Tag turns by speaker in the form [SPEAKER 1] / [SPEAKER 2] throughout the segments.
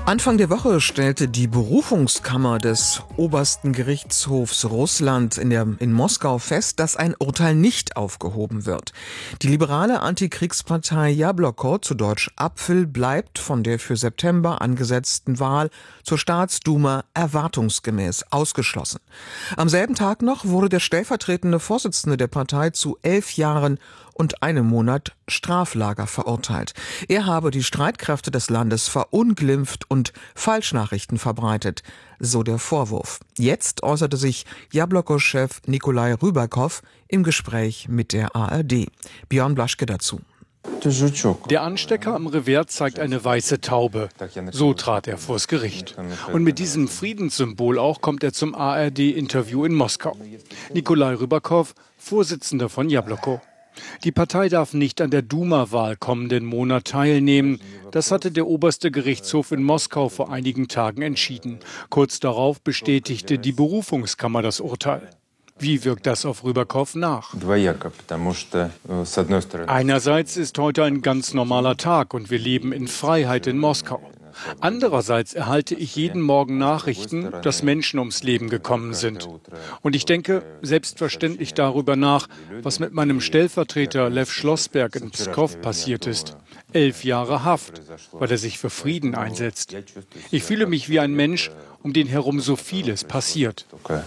[SPEAKER 1] Anfang der Woche stellte die Berufungskammer des obersten Gerichtshofs Russland in Moskau fest, dass ein Urteil nicht aufgehoben wird. Die liberale Antikriegspartei Jabloko, zu Deutsch Apfel, bleibt von der für September angesetzten Wahl zur Staatsduma erwartungsgemäß ausgeschlossen. Am selben Tag noch wurde der stellvertretende Vorsitzende der Partei zu 11 Jahren und einem Monat Straflager verurteilt. Er habe die Streitkräfte des Landes verunglimpft und Falschnachrichten verbreitet, so der Vorwurf. Jetzt äußerte sich Jabloko-Chef Nikolai Rybakow im Gespräch mit der ARD. Björn Blaschke dazu.
[SPEAKER 2] Der Anstecker am Revers zeigt eine weiße Taube. So trat er vors Gericht. Und mit diesem Friedenssymbol auch kommt er zum ARD-Interview in Moskau. Nikolai Rybakow, Vorsitzender von Jabloko. Die Partei darf nicht an der Duma-Wahl kommenden Monat teilnehmen. Das hatte der oberste Gerichtshof in Moskau vor einigen Tagen entschieden. Kurz darauf bestätigte die Berufungskammer das Urteil. Wie wirkt das auf Rybakow nach? Einerseits ist heute ein ganz normaler Tag und wir leben in Freiheit in Moskau. Andererseits erhalte ich jeden Morgen Nachrichten, dass Menschen ums Leben gekommen sind. Und ich denke selbstverständlich darüber nach, was mit meinem Stellvertreter Lev Schlossberg in Pskow passiert ist. 11 Jahre Haft, weil er sich für Frieden einsetzt. Ich fühle mich wie ein Mensch, um den herum so vieles passiert.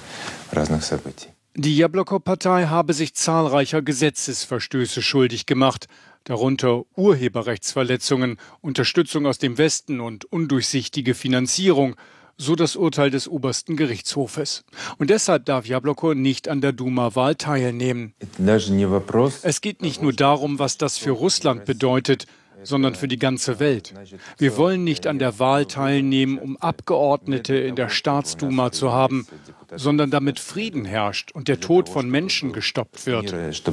[SPEAKER 2] Die Jabloko-Partei habe sich zahlreicher Gesetzesverstöße schuldig gemacht, darunter Urheberrechtsverletzungen, Unterstützung aus dem Westen und undurchsichtige Finanzierung, so das Urteil des obersten Gerichtshofes. Und deshalb darf Jabloko nicht an der Duma-Wahl teilnehmen. Es geht nicht nur darum, was das für Russland bedeutet, sondern für die ganze Welt. Wir wollen nicht an der Wahl teilnehmen, um Abgeordnete in der Staatsduma zu haben, sondern damit Frieden herrscht und der Tod von Menschen gestoppt wird.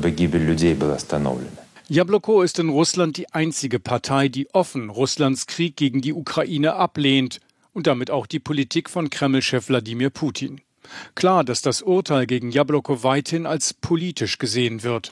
[SPEAKER 2] Jabloko ist in Russland die einzige Partei, die offen Russlands Krieg gegen die Ukraine ablehnt und damit auch die Politik von Kreml-Chef Wladimir Putin. Klar, dass das Urteil gegen Jabloko weithin als politisch gesehen wird.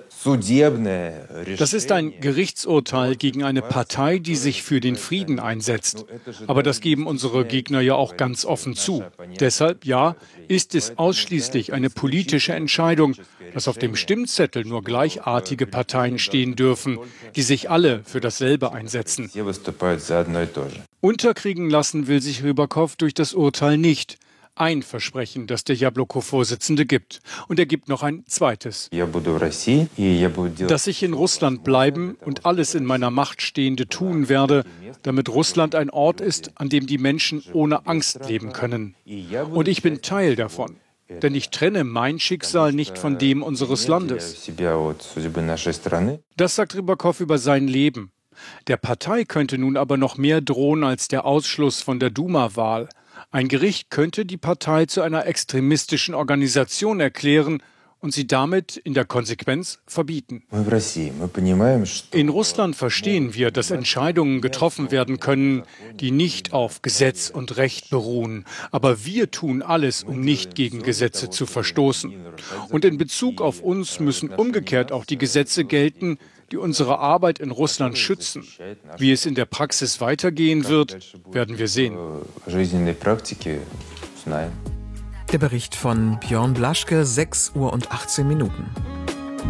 [SPEAKER 2] Das ist ein Gerichtsurteil gegen eine Partei, die sich für den Frieden einsetzt. Aber das geben unsere Gegner ja auch ganz offen zu. Deshalb, ja, ist es ausschließlich eine politische Entscheidung, dass auf dem Stimmzettel nur gleichartige Parteien stehen dürfen, die sich alle für dasselbe einsetzen. Unterkriegen lassen will sich Rybakow durch das Urteil nicht. Ein Versprechen, das der Jabloko-Vorsitzende gibt. Und er gibt noch ein zweites. Dass ich in Russland bleiben und alles in meiner Macht Stehende tun werde, damit Russland ein Ort ist, an dem die Menschen ohne Angst leben können. Und ich bin Teil davon. Denn ich trenne mein Schicksal nicht von dem unseres Landes. Das sagt Rybakow über sein Leben. Der Partei könnte nun aber noch mehr drohen als der Ausschluss von der Duma-Wahl. Ein Gericht könnte die Partei zu einer extremistischen Organisation erklären und sie damit in der Konsequenz verbieten. In Russland verstehen wir, dass Entscheidungen getroffen werden können, die nicht auf Gesetz und Recht beruhen. Aber wir tun alles, um nicht gegen Gesetze zu verstoßen. Und in Bezug auf uns müssen umgekehrt auch die Gesetze gelten, die unsere Arbeit in Russland schützen. Wie es in der Praxis weitergehen wird, werden wir sehen.
[SPEAKER 1] Der Bericht von Björn Blaschke, 6:18 Uhr.